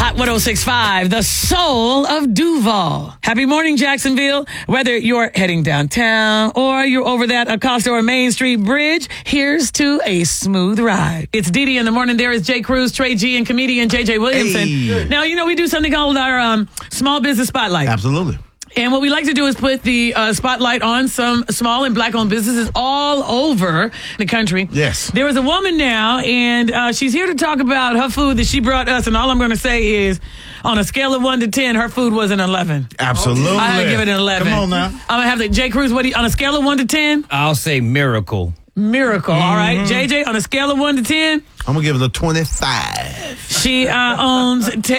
Hot 106.5, the soul of Duval. Happy morning, Jacksonville. Whether you're heading downtown or you're over that Acosta or Main Street Bridge, here's to a smooth ride. It's Dee Dee in the morning. There is Jay Cruz, Trey G, and comedian JJ Williamson. Hey. Now, we do something called our Small Business Spotlight. Absolutely. And what we like to do is put the spotlight on some small and black-owned businesses all over the country. Yes. There is a woman now, and she's here to talk about her food that she brought us. And all I'm going to say is, on a scale of 1 to 10, her food was an 11. Absolutely. I give it an 11. Come on now. I'm going to have the Jay Cruz, on a scale of 1 to 10? I'll say miracle. Miracle, all right. JJ, on a scale of 1 to 10? I'm going to give it a 25. She owns... Ain't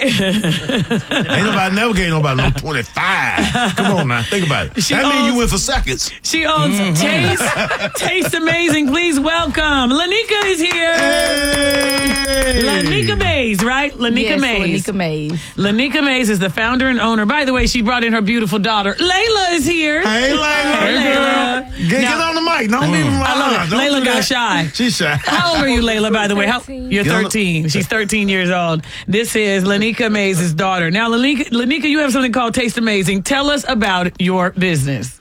nobody never gave nobody no 25. Come on now. Think about it. That means you went for seconds. She owns Taste Amazing. Please welcome. Lanika is here. Hey. Lanika Mays, right? Lanika Mays. Lanika Mays. Lanika Mays is the founder and owner. By the way, she brought in her beautiful daughter. Layla is here. Hey, Layla. Hey, Layla. Get on the mic. Don't leave him I love it. Don't Layla do got that. shy. She's shy. How old are you, Layla, by the way? 13. You're 13. She's 13 years old. This is Lanika Mays' daughter. Now, Lanika, you have something called Taste Amazing. Tell us about your business.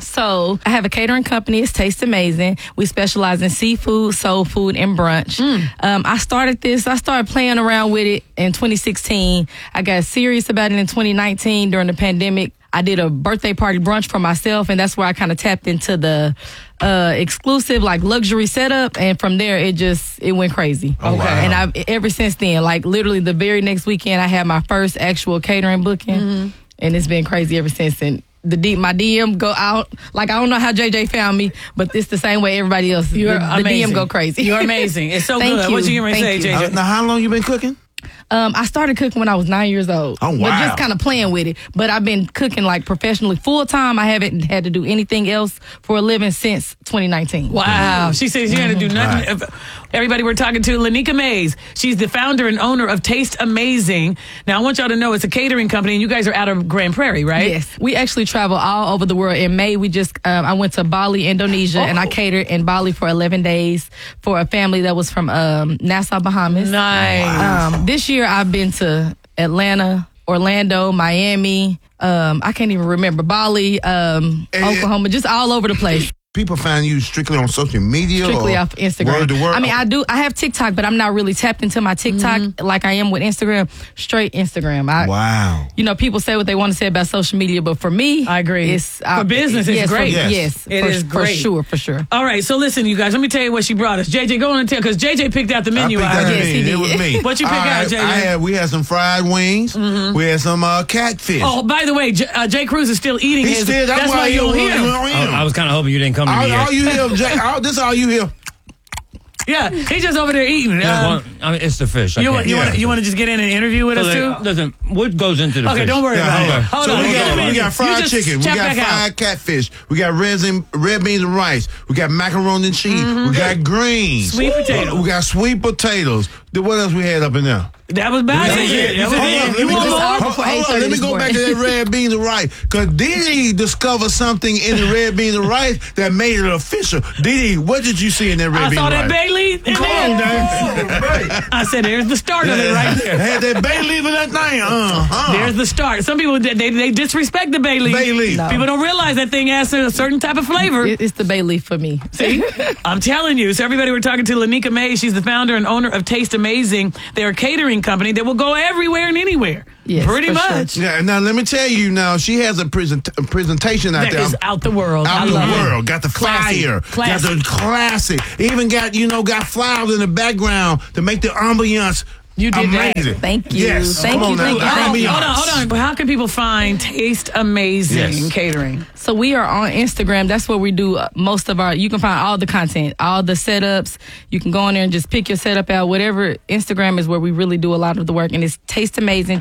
So I have a catering company. It's Taste Amazing. We specialize in seafood, soul food, and brunch. I started playing around with it in 2016. I got serious about it in 2019 during the pandemic. I did a birthday party brunch for myself, and that's where I kind of tapped into the exclusive, luxury setup. And from there, it went crazy. Oh, wow. And ever since then, literally the very next weekend, I had my first actual catering booking, and it's been crazy ever since. And my DM go out. I don't know how JJ found me, but it's the same way everybody else. You're the amazing. DM go crazy. You're amazing. It's so Thank good. you. What you going to say, Thank you. JJ? Now, how long you been cooking? I started cooking when I was 9 years old. Oh, wow. But just kind of playing with it. But I've been cooking professionally full time. I haven't had to do anything else for a living since 2019. Wow. She says you had to do nothing. Right. Everybody we're talking to, Lanika Mays. She's the founder and owner of Taste Amazing. Now, I want y'all to know it's a catering company, and you guys are out of Grand Prairie, right? Yes. We actually travel all over the world. In May, I went to Bali, Indonesia, and I catered in Bali for 11 days for a family that was from Nassau, Bahamas. Nice. This year, I've been to Atlanta, Orlando, Miami. I can't even remember. Bali, Oklahoma, just all over the place. People find you strictly on social media? Strictly or off Instagram. Word to word? I have TikTok, but I'm not really tapped into my TikTok like I am with Instagram. Straight Instagram. Wow. People say what they want to say about social media, but for me, I agree. For business, it's great. Yes, It is great. For sure. All right, so listen, you guys, let me tell you what she brought us. JJ, go on and tell, because JJ picked out the menu. I picked out the Yes, menu. he did. It was me. What you pick out, JJ? We had some fried wings. We had some catfish. Oh, by the way, Jay Cruz is still eating his. That's why you don't hear him. I was kind of hoping you didn't come to me All here. you hear, Jay, this is all you hear. Yeah, he's just over there eating. It's the fish. You want to just get in and interview with us too? Listen, what goes into the fish? Okay, don't worry about it. Hold on. We got fried You just chicken. We check got back out. fried catfish. We got red beans and rice. We got macaroni and cheese. We got greens. Sweet potatoes. We got sweet potatoes. What else we had up in there? That was basic. You want more? Hold on. Let me go back to that red beans and rice. Because Didi discovered something in the red beans and rice that made it official. Didi, what did you see in that red beans I saw and that rice? bay leaf in Come there. on, Dave. I said, there's the start of it right there. Had that bay leaf in that thing. There's the start. Some people, they disrespect the bay leaf. Bay leaf. No. People don't realize that thing has a certain type of flavor. It's the bay leaf for me. See? I'm telling you. So everybody, we're talking to Lanika Mays. She's the founder and owner of Taste Amazing. They're a catering company that will go everywhere and anywhere. Yes, Pretty for much. sure. Yeah, now let me tell you now, she has a presentation out That there. is out the world. Out I the love world. it. Got the Classy. fire. Classy. Got the classic. Even got flowers in the background to make the ambiance You did that. amazing. Thank you. Yes. Thank Come you, on thank now. you. Hold on. But how can people find Taste Amazing Yes. Catering? So we are on Instagram. That's where we do most of you can find all the content, all the setups. You can go on there and just pick your setup out. Whatever. Instagram is where we really do a lot of the work. And it's Taste Amazing,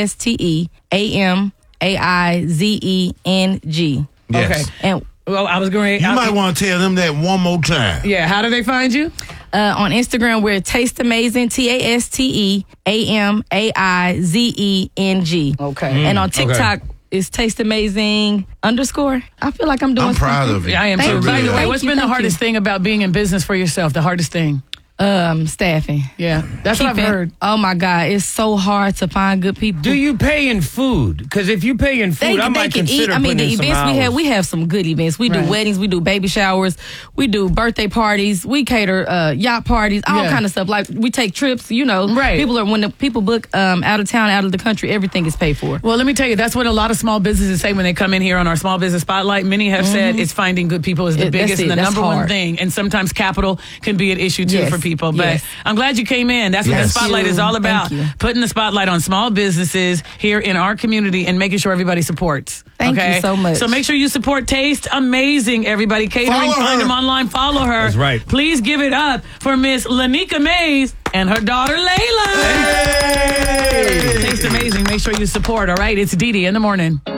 TasteAmazing. Yes. Okay. And Well, I was going You might want to tell them that one more time. Yeah, how do they find you? on Instagram, we're Taste Amazing, TasteAmazing. Okay. And on TikTok, it's Taste Amazing _ I feel like I'm doing I'm proud something. of you. I am Thank too. you. By the way, Thank what's you, been the thank hardest you. thing about being in business for yourself? The hardest thing? Staffing. Yeah, that's what I've heard. Oh my God, it's so hard to find good people. Do you pay in food? Because if you pay in food, I might consider I mean, putting the in some events hours. we have some good events. We do Right. weddings, we do baby showers, we do birthday parties, we cater yacht parties, all Yeah. kind of stuff. Like we take trips. You know, Right. when the people book out of town, out of the country, everything is paid for. Well, let me tell you, that's what a lot of small businesses say when they come in here on our Small Business Spotlight. Many have said it's finding good people is the That's biggest and the it. That's number one hard. thing. And sometimes capital can be an issue too Yes. for people. But Yes. I'm glad you came in. That's what the Yes. Spotlight is all about. Thank you. Putting the spotlight on small businesses here in our community and making sure everybody supports. Thank you okay? so much. So make sure you support Taste Amazing, everybody. Catering, Follow find her. them online, follow her. That's right. Please give it up for Miss Lanika Mays and her daughter Layla. Hey! Taste Amazing. Make sure you support, all right? It's Dee Dee in the morning.